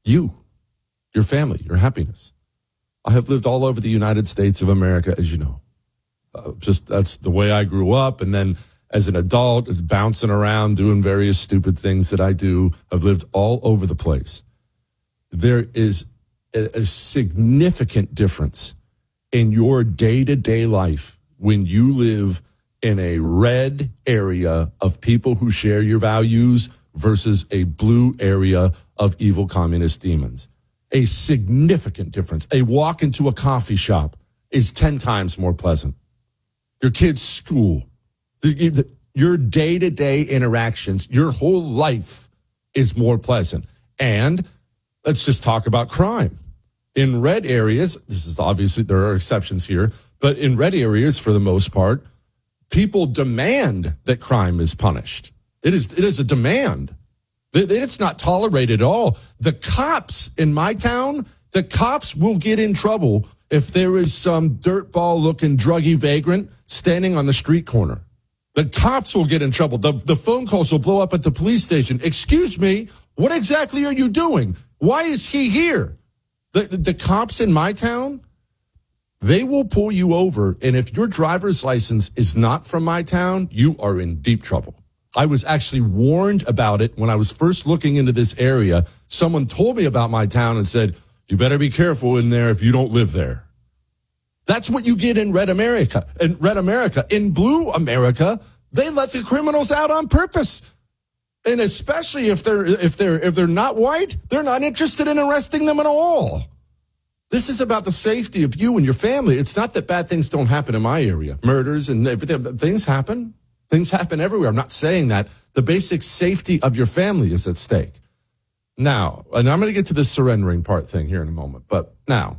You, your family, your happiness. I have lived all over the United States of America, as you know. That's the way I grew up. And then as an adult, bouncing around, doing various stupid things that I do. I've lived all over the place. There is a significant difference in your day-to-day life when you live in a red area of people who share your values versus a blue area of evil communist demons. A significant difference. A walk into a coffee shop is 10 times more pleasant. Your kid's school, your day-to-day interactions, your whole life is more pleasant. And let's just talk about crime. In red areas, this is obviously, there are exceptions here, but in red areas, for the most part, people demand that crime is punished. It is a demand. It's not tolerated at all. The cops in my town, the cops will get in trouble if there is some dirtball-looking druggy vagrant standing on the street corner. The cops will get in trouble. The phone calls will blow up at the police station. Excuse me, what exactly are you doing? Why is he here? The cops in my town, they will pull you over, and if your driver's license is not from my town, you are in deep trouble. I was actually warned about it when I was first looking into this area. Someone told me about my town and said, you better be careful in there if you don't live there. That's what you get in red America. In red America. In blue America, they let the criminals out on purpose. And especially if they're not white, they're not interested in arresting them at all. This is about the safety of you and your family. It's not that bad things don't happen in my area. Murders and everything. Things happen. Things happen everywhere. I'm not saying that. The basic safety of your family is at stake. Now, and I'm going to get to the surrendering part thing here in a moment. But now,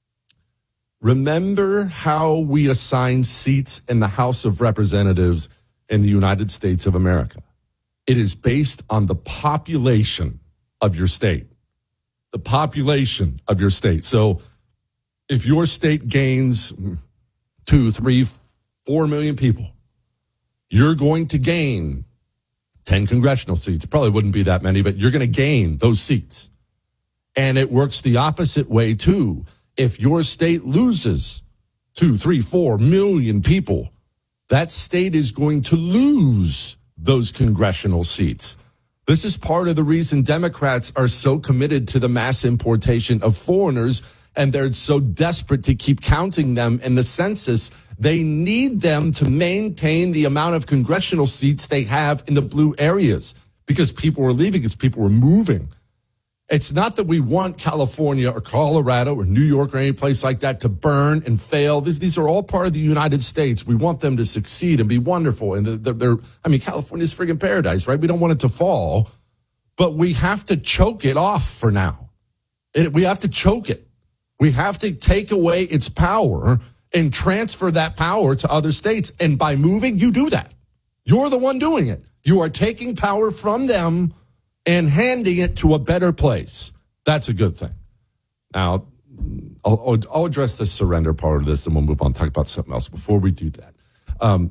remember how we assign seats in the House of Representatives in the United States of America. It is based on the population of your state. The population of your state. So if your state gains 2, 3, 4 million people, you're going to gain 10 congressional seats. Probably wouldn't be that many, but you're going to gain those seats. And it works the opposite way, too. If your state loses 2, 3, 4 million people, that state is going to lose those congressional seats. This is part of the reason Democrats are so committed to the mass importation of foreigners, and they're so desperate to keep counting them in the census. They need them to maintain the amount of congressional seats they have in the blue areas because people are leaving, because people are moving. It's not that we want California or Colorado or New York or any place like that to burn and fail. These are all part of the United States. We want them to succeed and be wonderful. And California's friggin' paradise, right? We don't want it to fall, but we have to choke it off for now. We have to choke it. We have to take away its power and transfer that power to other states. And by moving, you do that. You're the one doing it. You are taking power from them and handing it to a better place. That's a good thing. Now, I'll address the surrender part of this, and we'll move on and talk about something else. Before we do that,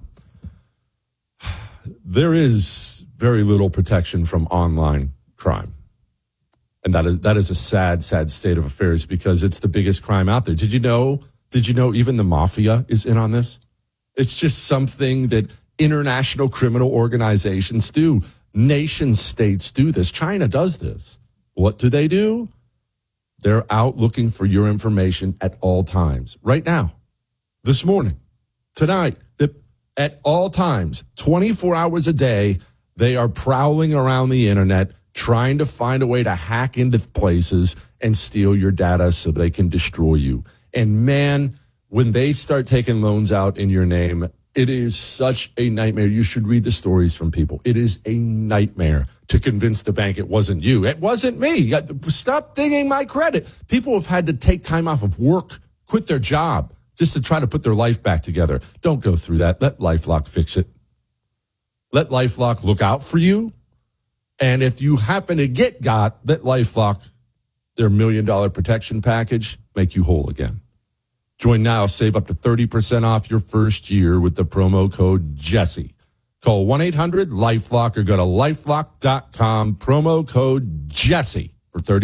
there is very little protection from online crime. And that is a sad, sad state of affairs because it's the biggest crime out there. Did you know even the mafia is in on this? It's just something that international criminal organizations do. Nation states do this. China does this. What do? They're out looking for your information at all times. Right now, this morning, tonight, at all times, 24 hours a day, they are prowling around the internet, trying to find a way to hack into places and steal your data so they can destroy you. And man, when they start taking loans out in your name, it is such a nightmare. You should read the stories from people. It is a nightmare to convince the bank it wasn't you. It wasn't me. Stop dinging my credit. People have had to take time off of work, quit their job, just to try to put their life back together. Don't go through that. Let LifeLock fix it. Let LifeLock look out for you. And if you happen to get got, let LifeLock, their $1 million protection package, make you whole again. Join now, save up to 30% off your first year with the promo code Jesse. Call 1-800-LifeLock or go to lifelock.com, promo code Jesse for 30%.